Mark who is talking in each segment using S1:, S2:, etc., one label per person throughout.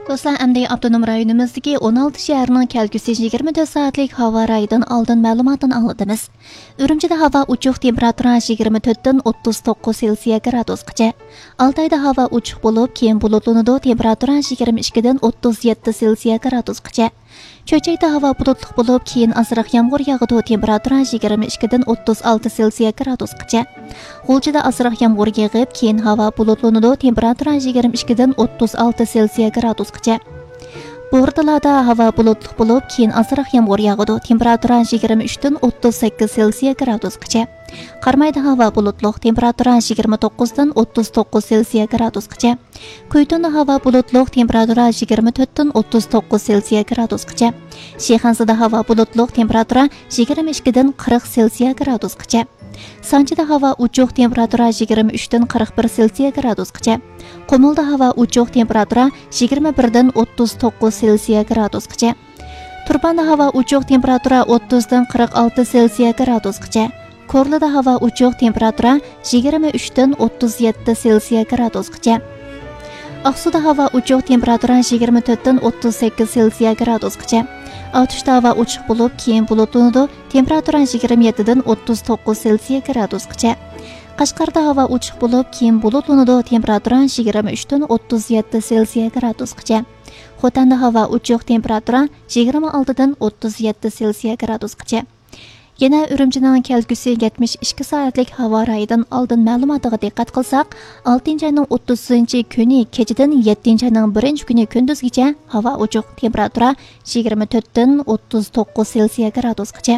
S1: Dostlar, əmdi Abdunum rayonimizdagi 16 şəhərinin kelgusi 24 saatlik hava rayından aldın məlumatını anladınız. Ürümçide hava uçuq temperatura 24-dən 39 Selsiya gradusqacha. Altayda hava uçuq bo'lib, keyin bulutlanadi, temperatura 22-dən 37 Selsiya gradusqacha. Cho'chakda hava bulutli bo'lib, keyin azroq yomg'ir yog'adi, temperatura 22-dən 36 Selsiya gradusqacha. G'ulchida azroq yomg'ir yog'ib, keyin hava bulutlanadi, temperatura 22-dən 36 Selsiya gradusqacha. Bo'rdalarda hava bulutli bo'lib, keyin azroq yomg'ir yog'adi, temperatura 23-dən 38 Selsiya gradusqacha. Qarmayda hava bulutli, temperatura 29-dən 39 Selsiya gradusqacha. Kuytunda hava bulutli, temperatura 24-dən 39 Selsiya gradusqacha. Shixansida hava bulutli, temperatura 22-dən 40 Selsiya gradusqacha. Sanchida hava uçuq, temperatura 23-dən 41 Selsiya gradusqacha. Qumulda hava uçuq, temperatura 21-dən 39 Selsiya gradusqacha. Turbanda hava uçuq, temperatura 30-dən 46 Selsiya gradusqacha. Korlida hava uçuq, temperatura 23-dən 37 Selsiya gradusqacha. Aqsuda hava uçuq, temperatura 24-dən 38 Selsiya gradusqacha. Atışda hava uçuq bo'lib, keyin bulutlanadi, temperatura 27-dən 39 Selsiya gradusqacha. Qashqarda hava uçuq bo'lib, keyin bulutlanadi, temperatura 23-dən 37 Selsiya gradusqacha. Xotanda hava uçuq, temperatura 26-dən 37 Selsiya gradusqacha. Yana Ürümchining kelgusi 72 soatlik havo rayidan oldin ma'lumotiga diqqat qilsak, 6-oyning 30-kuni kechadan 7-oyning 1-kuni kunduzgacha havo uchuq, temperatura 24-dan 39 Selsiya gradusgacha.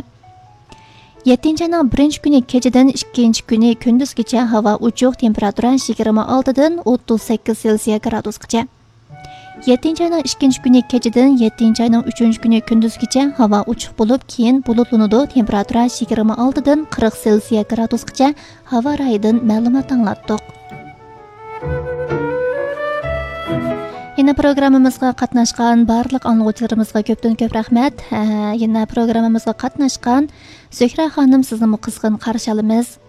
S1: 7-oyning 1-kuni kechadan 2-kuni kunduzgacha havo uchuq, temperatura 26-dan 38 Selsiya gradusgacha. 7-oyning 2-kuni kechadan 7-oyning 3-kuni kunduzgacha havo uchuq bo'lib, keyin bulutlanadi, temperatura 26-dan 40 Selsiya gradusgacha havo rayidan ma'lumot anglatdik. Yana programmamizga qatnashgan barliq anglag'uvchilarimizga ko'pdan-ko'p rahmat. Yana programmamizga qatnashgan Zuhra xonim sizni qizg'in qarshi olamiz.